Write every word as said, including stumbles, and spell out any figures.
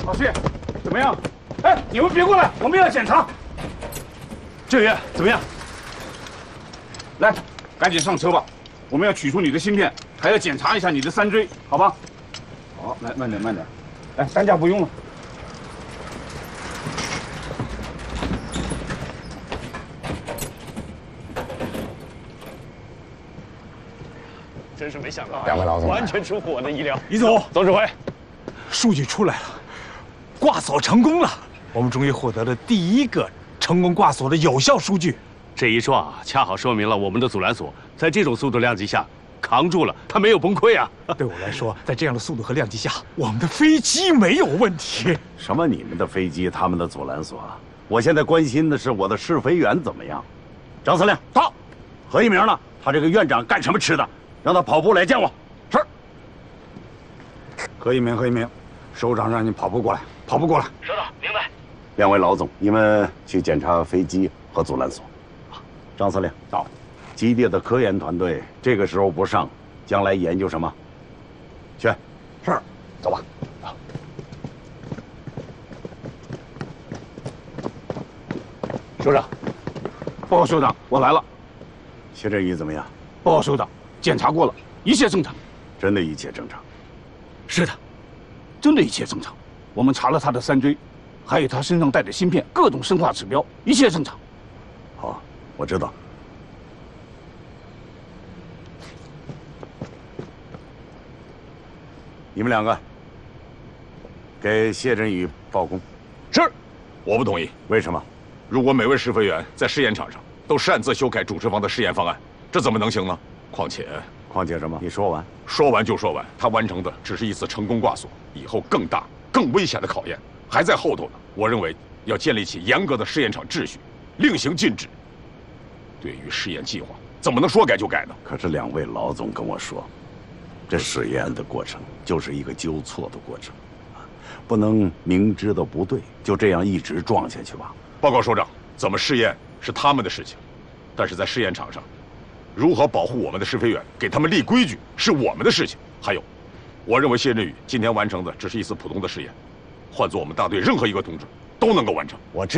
老谢，怎么样？哎，你们别过来，我们要检查。 郑源怎么样？ 来，赶紧上车吧，我们要取出你的芯片，还要检查一下你的三锥，好吧？好，来，慢点，慢点。来，担架不用了。 真是没想到， 两位老总， 完全出乎我的意料。 李总， 总指挥， 数据出来了，挂锁成功了，我们终于获得了第一个成功挂锁的有效数据。 这一撞啊，恰好说明了我们的阻拦锁在这种速度量级下扛住了，它没有崩溃啊。 对我来说，在这样的速度和量级下，我们的飞机没有问题。 什么你们的飞机，他们的阻拦锁？我现在关心的是我的试飞员怎么样。张司令到，何一鸣呢？他这个院长干什么吃的？让他跑步来见我。是。 何一鸣，何一鸣，首长让你跑步过来，跑步过来。 收到，明白。 两位老总，你们去检查飞机和阻拦锁。张司令到，基地的科研团队这个时候不上，将来研究什么？去。是。走吧。 首长，报告首长，我来了。 谢振宇怎么样？ 报告首长，检查过了，一切正常。 真的一切正常。 是的，真的一切正常。我们查了他的三锥，还有他身上带的芯片，各种生化指标，一切正常。 好，我知道。你们两个给谢振宇报功。 是，我不同意。 为什么？ 如果每位试飞员在试验场上都擅自修改主持方的试验方案，这怎么能行呢？况且， 况且什么？你说完。 说完就说完。他完成的只是一次成功挂锁，以后更大、更危险的考验还在后头呢。我认为要建立起严格的试验场秩序，令行禁止。对于试验计划，怎么能说改就改呢？ 可是两位老总跟我说，这试验的过程就是一个纠错的过程，不能明知道不对就这样一直撞下去吧？ 报告首长，怎么试验是他们的事情，但是在试验场上，如何保护我们的试飞员，给他们立规矩是我们的事情。还有，我认为谢振宇今天完成的只是一次普通的试验，换做我们大队任何一个同志都能够完成。 我知。